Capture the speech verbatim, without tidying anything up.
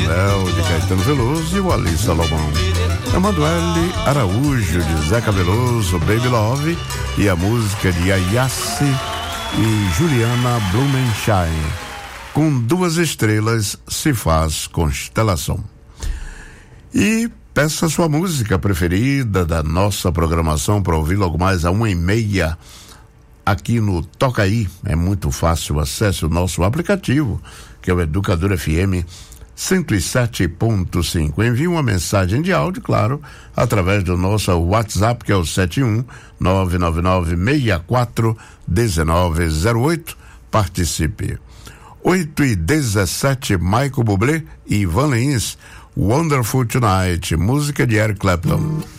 Mel, de Caetano Veloso, e o Ali Salomão. Emanuele Araújo, de Zeca Veloso, Baby Love, e a música de Ayassi e Juliana Blumenstein. Com duas estrelas se faz constelação. E peça sua música preferida da nossa programação para ouvir logo mais a uma e meia aqui no Toca Aí. É muito fácil, acesse o nosso aplicativo, que é o Educador F M cento e sete ponto cinco. Envie uma mensagem de áudio, claro, através do nosso WhatsApp, que é o sete um nove nove nove seis quatro um nove zero oito. Participe. oito e dezessete, Michael Bublé e Ivan Lins, Wonderful Tonight, música de Eric Clapton.